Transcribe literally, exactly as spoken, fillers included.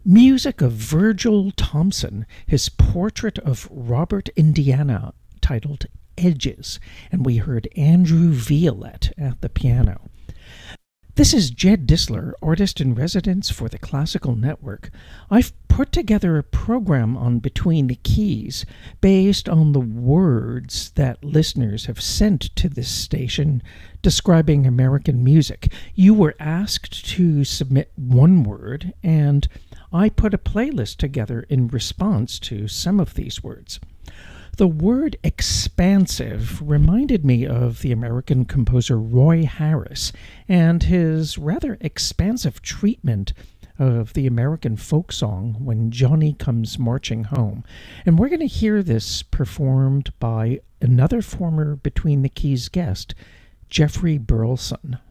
Music of Virgil Thomson, his portrait of Robert Indiana, titled Edges, and we heard Andrew Violette at the piano. This is Jed Disler, artist in residence for the Classical Network. I've put together a program on Between the Keys based on the words that listeners have sent to this station describing American music. You were asked to submit one word, and I put a playlist together in response to some of these words. The word expansive reminded me of the American composer Roy Harris and his rather expansive treatment of the American folk song When Johnny Comes Marching Home. And we're going to hear this performed by another former Between the Keys guest, Jeffrey Burleson.